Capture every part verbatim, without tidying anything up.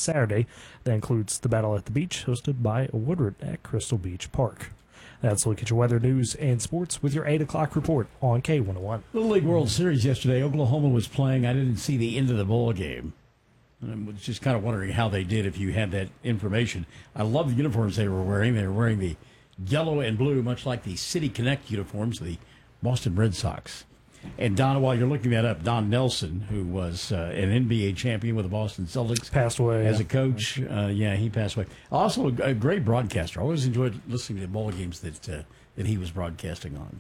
Saturday. That includes the Battle at the Beach, hosted by Woodward at Crystal Beach Park. That's a look at your weather, news, and sports with your eight o'clock report on K one oh one. Little League World Series yesterday. Oklahoma was playing. I didn't see the end of the ball game. I was just kind of wondering how they did if you had that information. I love the uniforms they were wearing. They were wearing the yellow and blue, much like the City Connect uniforms of the Boston Red Sox. And Don, while you're looking that up, Don Nelson, who was uh, an N B A champion with the Boston Celtics, passed away as yeah. a coach. Uh, yeah, he passed away. Also, a, a great broadcaster. I always enjoyed listening to the ball games that uh, that he was broadcasting on.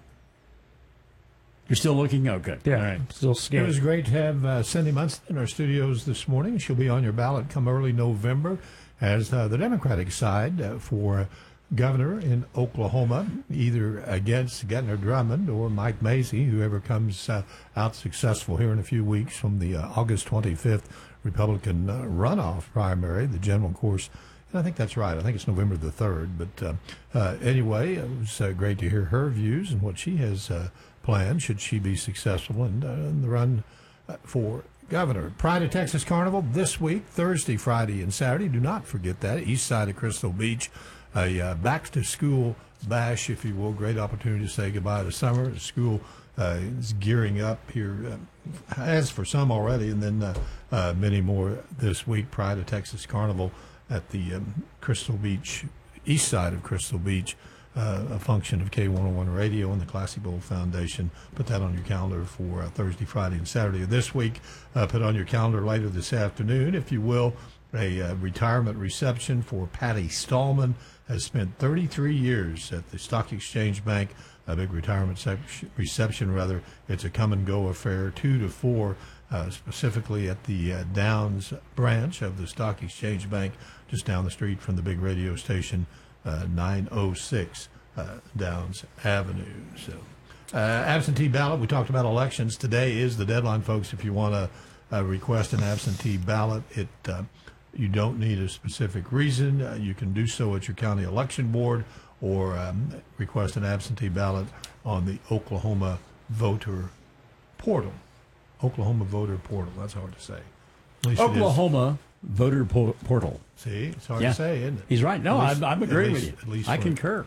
You're still looking? Oh, good. Yeah, all right. Still It was great to have uh, Cindy Munson in our studios this morning. She'll be on your ballot come early November as uh, the Democratic side uh, for governor in Oklahoma, either against Gettner Drummond or Mike Macy, whoever comes uh, out successful here in a few weeks from the uh, August twenty-fifth Republican uh, runoff primary, the general course. And I think that's right. I think it's November the third. But uh, uh, anyway, it was uh, great to hear her views and what she has uh, planned should she be successful in, uh, in the run uh, for governor. Pride of Texas Carnival this week, Thursday, Friday, and Saturday. Do not forget that. East side of Crystal Beach. A uh, back-to-school bash, if you will. Great opportunity to say goodbye to summer. The school uh, is gearing up here, uh, as for some already, and then uh, uh, many more this week. Pride of Texas Carnival at the um, Crystal Beach, east side of Crystal Beach, uh, a function of K one oh one Radio and the Classy Bowl Foundation. Put that on your calendar for uh, Thursday, Friday, and Saturday of this week. Uh, put on your calendar later this afternoon, if you will, a uh, retirement reception for Patty Stallman. Has spent thirty-three years at the Stock Exchange Bank, a big retirement sec- reception, rather. It's a come-and-go affair, two to four, uh, specifically at the uh, Downs branch of the Stock Exchange Bank, just down the street from the big radio station, uh, nine oh six uh, Downs Avenue. So, uh, absentee ballot, we talked about elections. Today is the deadline, folks, if you want to uh, request an absentee ballot. It uh, You don't need a specific reason. Uh, you can do so at your county election board or um, request an absentee ballot on the Oklahoma voter portal. Oklahoma voter portal. That's hard to say. At least Oklahoma voter po- portal. See, it's hard Yeah. to say, isn't it? He's right. No, At least- I'm, I'm at agreeing least- with you. At least I for- concur.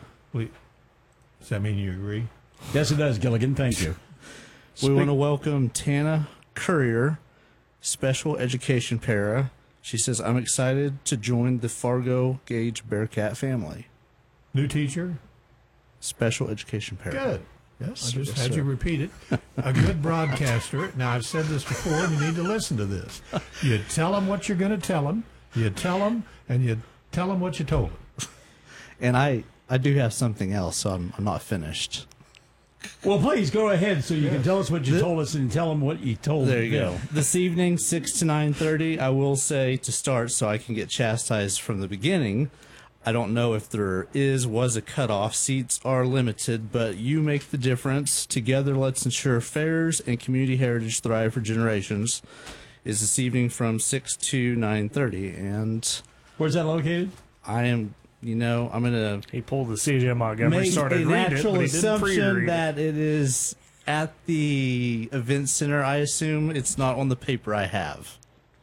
Does that mean you agree? Yes, it does, Gilligan. Thank you. We want to welcome Tana Courier, special education para. She says, I'm excited to join the Fargo Gage Bearcat family. New teacher? Special education para. Good. Yes, I just yes, had sir. you repeat it. A good broadcaster. Now, I've said this before, and you need to listen to this. You tell them what you're going to tell them. You tell them, and you tell them what you told them. And I, I do have something else, so I'm, I'm not finished. Well, please go ahead so you Yeah. can tell us what you The- told us and tell them what you told There you them. go. This evening, six to nine thirty, I will say to start so I can get chastised from the beginning. I don't know if there is, was a cutoff. Seats are limited, but you make the difference. Together, let's ensure fairs and community heritage thrive for generations. Is this evening from six to nine thirty. And Where's that located? I am, you know, I'm going to He pulled the C J Montgomery, make started a reading it, natural but he didn't pre-read assumption it. that it is at the event center. I assume it's not on the paper I have.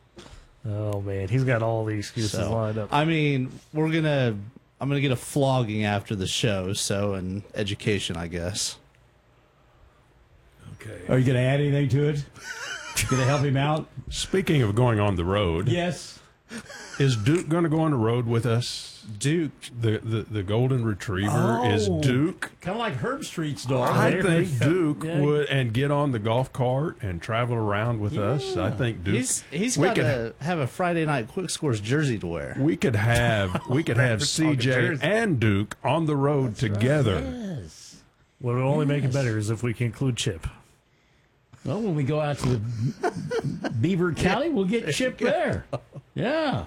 Oh, man. He's got all the excuses So, lined up. I mean, we're gonna. I'm gonna get a flogging after the show. So, and education, I guess. Okay. Are you going to add anything to it? Going to help him out? Speaking of going on the road, Yes. is Duke going to go on the road with us? Duke. The the, the golden retriever is Oh. Duke. Kind of like Herb Street's dog. I there think we go. Duke Yeah. would and get on the golf cart and travel around with us. I think Duke. He's he's we got could to have a Friday night quick scores jersey to wear. we could have we could have We're talking C J Jersey. and Duke on the road together. Yes. What would only make it better is if we can include Chip. Well, when we go out to the Beaver County, we'll get Chip there. Yeah.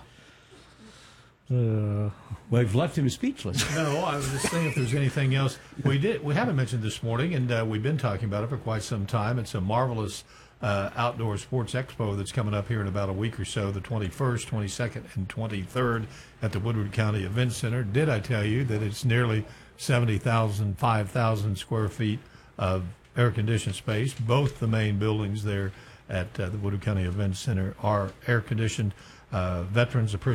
Uh, We've left him speechless. No, I was just saying if there's anything else. We did. We haven't mentioned this morning, and uh, we've been talking about it for quite some time. It's a marvelous uh, outdoor sports expo that's coming up here in about a week or so, the twenty-first, twenty-second, and twenty-third at the Woodward County Event Center. Did I tell you that it's nearly seventy thousand, five thousand square feet of air-conditioned space? Both the main buildings there at uh, the Woodward County Event Center are air-conditioned. Uh, Veterans Appreciation